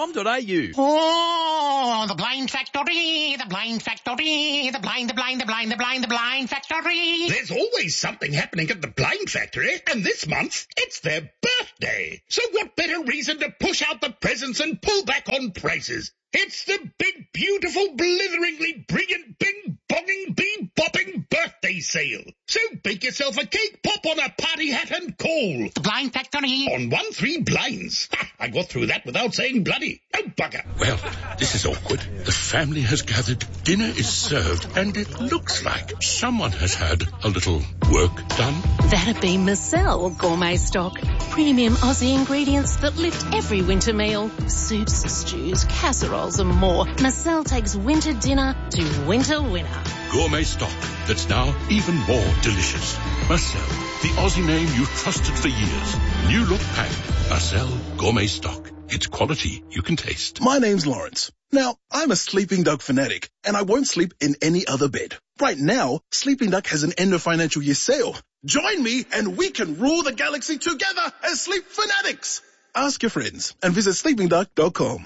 blind.com.au. Oh, the Blind Factory, the Blind Factory, the Blind Factory. There's always something happening at the Blind Factory, and this month, it's their birthday. So what better reason to push out the presents and pull back on prices? It's the big, beautiful, blitheringly brilliant, bing-bonging, bee-bopping birthday sale. So bake yourself a cake, pop on a party hat and call. The Blind Factory. On 1-3 blinds. Ha, I got through that without saying bloody. Oh, bugger. Well, this is awkward. The family has gathered, dinner is served, and it looks like someone has had a little work done. That'd be Marcel Gourmet Stock. Premium Aussie ingredients that lift every winter meal. Soups, stews, casseroles and more. Marcel takes winter dinner to winter winner. Gourmet stock that's now even more delicious. Marcel, the Aussie name you've trusted for years. New look pack. Marcel Gourmet Stock. It's quality you can taste. My name's Lawrence. Now, I'm a Sleeping Duck fanatic, and I won't sleep in any other bed. Right now, Sleeping Duck has an end of financial year sale. Join me and we can rule the galaxy together as sleep fanatics. Ask your friends and visit sleepingduck.com.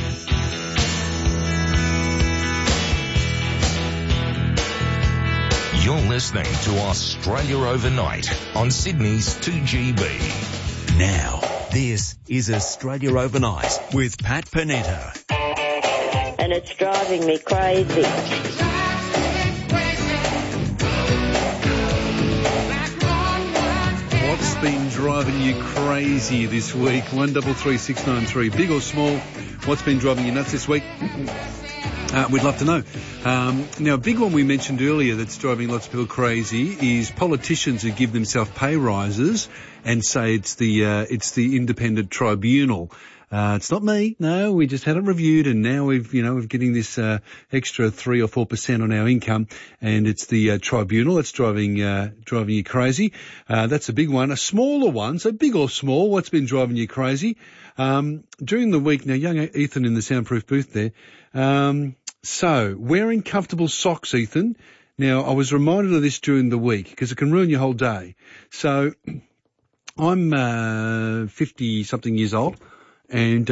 You're listening to Australia Overnight on Sydney's 2GB. Now, this is Australia Overnight with Pat Panetta. And it's driving me crazy. What's been driving you crazy this week? 133693. Big or small? What's been driving you nuts this week? We'd love to know. Now, a big one we mentioned earlier that's driving lots of people crazy is politicians who give themselves pay rises and say it's the independent tribunal. It's not me. No, we just had it reviewed and now we're getting this extra 3 or 4% on our income, and it's the tribunal that's driving you crazy. That's a big one. A smaller one, so big or small, what's been driving you crazy? During the week, now young Ethan in the soundproof booth there. So wearing comfortable socks, Ethan. Now I was reminded of this during the week because it can ruin your whole day. So I'm 50-something years old. And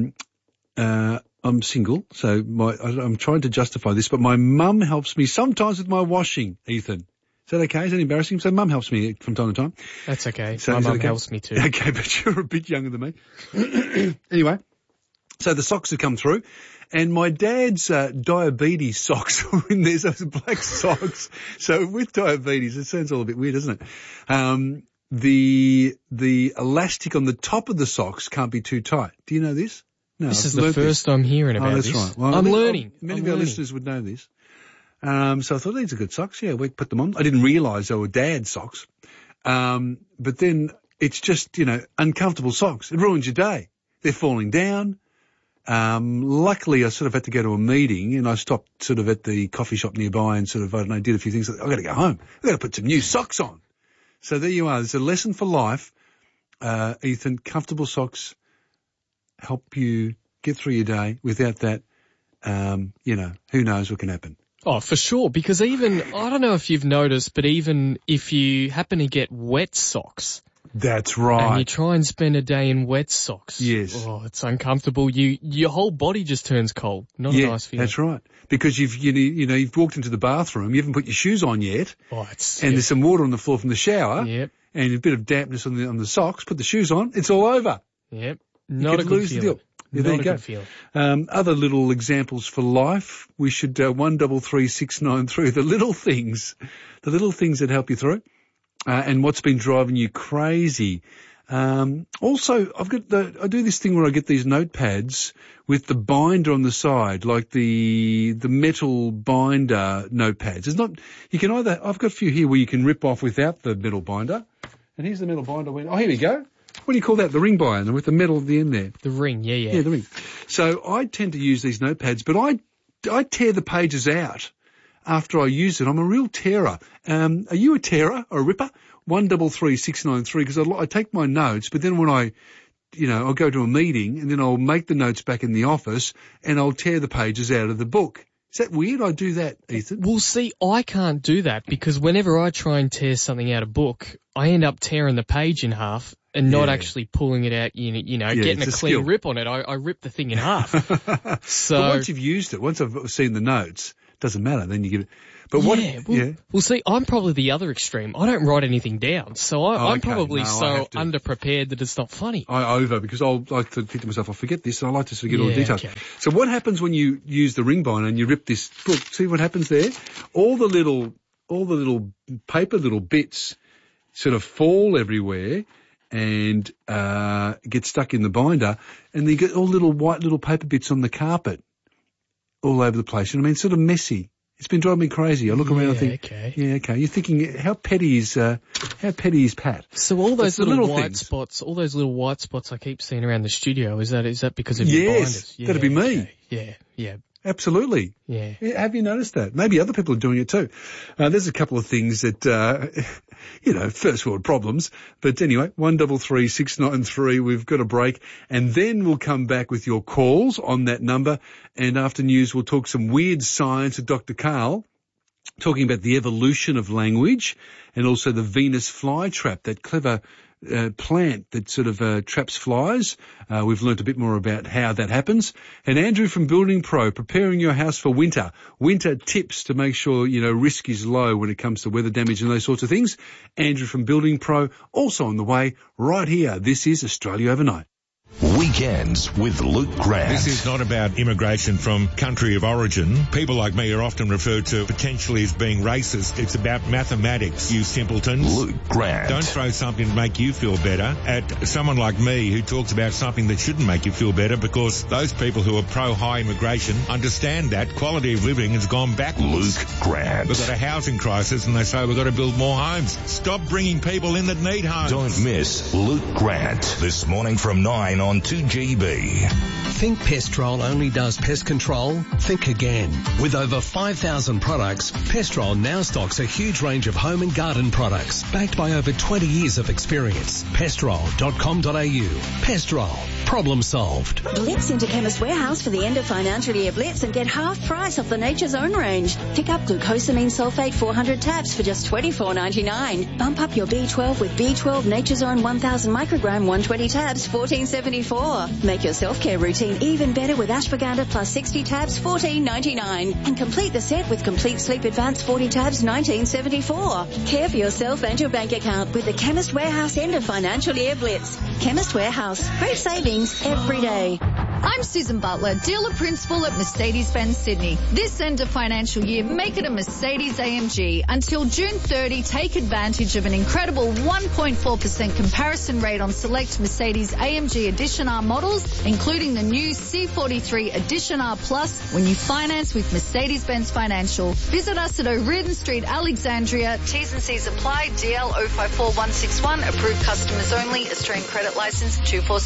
I'm single, so I'm trying to justify this, but my mum helps me sometimes with my washing, Ethan. Is that okay? Is that embarrassing? So mum helps me from time to time. That's okay. So my mum helps me too. Okay, but you're a bit younger than me. Anyway, so the socks have come through, and my dad's diabetes socks are in there, so it's black socks. So with diabetes, it sounds all a bit weird, doesn't it? The elastic on the top of the socks can't be too tight. Do you know this? No. This is the first I'm hearing about this. Oh, that's right. Well, I'm learning. Many of our listeners would know this. So I thought, these are good socks. Yeah, we put them on. I didn't realise they were dad's socks. But then it's just, uncomfortable socks. It ruins your day. They're falling down. Luckily I sort of had to go to a meeting and I stopped sort of at the coffee shop nearby and did a few things. I've got to go home. I've got to put some new socks on. So there you are. There's a lesson for life. Ethan, comfortable socks help you get through your day. Without that, who knows what can happen. Oh, for sure. Because I don't know if you've noticed, but even if you happen to get wet socks. That's right. And you try and spend a day in wet socks. Yes. Oh, it's uncomfortable. Your whole body just turns cold. Not a nice feeling. That's right. Because you've walked into the bathroom, you haven't put your shoes on yet. Oh, there's some water on the floor from the shower. Yep. And a bit of dampness on the socks. Put the shoes on. It's all over. Yep. Not a good feeling. Yeah, there you go. Other little examples for life. We should 133693. The little things that help you through. And what's been driving you crazy. Also, I do this thing where I get these notepads with the binder on the side, like the metal binder notepads. I've got a few here where you can rip off without the metal binder. And here's the metal binder. Oh, here we go. What do you call that? The ring binder with the metal at the end there. The ring, yeah. Yeah, the ring. So I tend to use these notepads, but I tear the pages out after I use it. I'm a real tearer. Are you a tearer or a ripper? 133693, because I take my notes, but then when I'll go to a meeting and then I'll make the notes back in the office and I'll tear the pages out of the book. Is that weird? I do that, Ethan. Well, see, I can't do that because whenever I try and tear something out of a book, I end up tearing the page in half and not Yeah. actually pulling it out, getting it's a a clean skill. rip on it. I ripped the thing in half. So But once you've used it, once I've seen the notes, doesn't matter. Then you give it. But well, see, I'm probably the other extreme. I don't write anything down, so I'm okay. probably No, I so have to. underprepared that it's not funny. I because I'll like to think to myself, I'll forget this, and I like to sort of get all the Yeah, details. okay. So what happens when you use the ring binder and you rip this book? See what happens there? All the little paper little bits sort of fall everywhere and get stuck in the binder, and you get all little white little paper bits on the carpet all over the place. You know what I mean? It's sort of messy. It's been driving me crazy. I look around and think, yeah, okay. You're thinking, how petty is Pat? So all those It's the little white things. spots, I keep seeing around the studio, is that because of your binders? Yes, that'd be me. Okay. Yeah. Absolutely. Yeah. Have you noticed that? Maybe other people are doing it too. There's a couple of things that, first world problems. But anyway, 133 693, we've got a break. And then we'll come back with your calls on that number. And after news, we'll talk some weird science with Dr. Carl, talking about the evolution of language and also the Venus flytrap, that clever plant that sort of traps flies. We've learnt a bit more about how that happens. And Andrew from Building Pro, preparing your house for winter. Winter tips to make sure, risk is low when it comes to weather damage and those sorts of things. Andrew from Building Pro, also on the way right here. This is Australia Overnight. Weekends with Luke Grant. This is not about immigration from country of origin. People like me are often referred to potentially as being racist. It's about mathematics, you simpletons. Luke Grant. Don't throw something to make you feel better at someone like me who talks about something that shouldn't make you feel better, because those people who are pro-high immigration understand that quality of living has gone backwards. Luke Grant. We've got a housing crisis and they say we've got to build more homes. Stop bringing people in that need homes. Don't miss Luke Grant this morning from 9 on 2GB. Think Pestrol only does pest control? Think again. With over 5,000 products, Pestrol now stocks a huge range of home and garden products, backed by over 20 years of experience. Pestrol.com.au. Pestrol. Problem solved. Blitz into Chemist Warehouse for the end of financial year Blitz and get half price off the Nature's Own range. Pick up glucosamine sulfate 400 tabs for just $24.99. Bump up your B12 with B12 Nature's Own 1000 microgram 120 tabs, $14.74. Make your self-care routine even better with ashwagandha plus 60 tabs, $14.99. And complete the set with complete sleep advance 40 tabs, $19.74. Care for yourself and your bank account with the Chemist Warehouse end of financial year Blitz. Chemist Warehouse. Great savings every day. I'm Susan Butler, dealer principal at Mercedes-Benz Sydney. This end of financial year, make it a Mercedes AMG. Until June 30, take advantage of an incredible 1.4% comparison rate on select Mercedes AMG Edition R models, including the new C43 Edition R Plus, when you finance with Mercedes-Benz Financial. Visit us at O'Riordan Street, Alexandria. T's and C's apply. DL 054161. Approved customers only. Australian credit license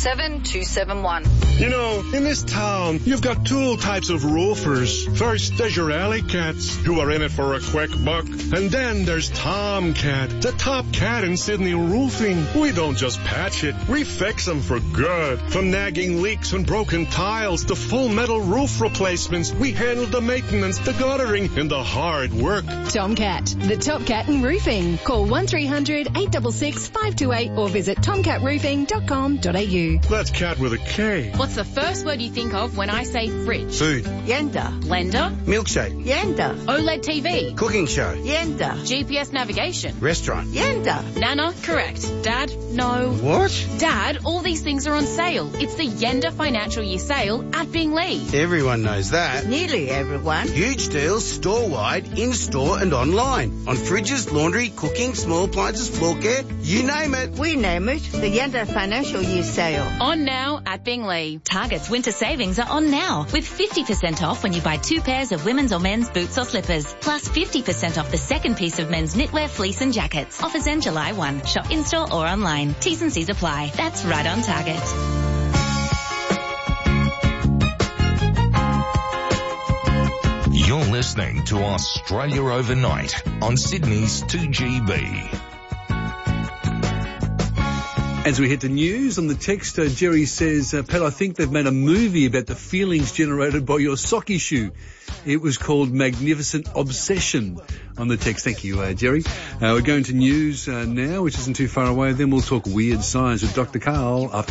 247271. In this town, you've got two types of roofers. First, there's your alley cats, who are in it for a quick buck. And then there's Tomcat, the top cat in Sydney roofing. We don't just patch it, we fix them for good. From nagging leaks and broken tiles to full metal roof replacements, we handle the maintenance, the guttering, and the hard work. Tomcat, the top cat in roofing. Call 1300 866 528 or visit tomcatroofing.com.au. That's cat with a K. What's the first word you think of when I say fridge? Food. Yenda. Blender. Milkshake. Yenda. OLED TV. Cooking show. Yenda. GPS navigation. Restaurant. Yenda. Nana, correct. Dad, no. What? Dad, all these things are on sale. It's the Yenda Financial Year Sale at Binglee. Everyone knows that. Nearly everyone. Huge deals store-wide, in-store and online. On fridges, laundry, cooking, small appliances, floor care, you name it. We name it. The Yenda Financial Year Sale. On now at Binglee. Target's winter savings are on now with 50% off when you buy 2 pairs of women's or men's boots or slippers, plus 50% off the second piece of men's knitwear, fleece and jackets. Offers end July 1. Shop in-store or online. T's and C's apply. That's right on Target. You're listening to Australia Overnight on Sydney's 2GB. As we head to news on the text, Jerry says, Pat, I think they've made a movie about the feelings generated by your socky shoe. It was called Magnificent Obsession on the text. Thank you, Jerry. We're going to news now, which isn't too far away. Then we'll talk weird science with Dr. Carl after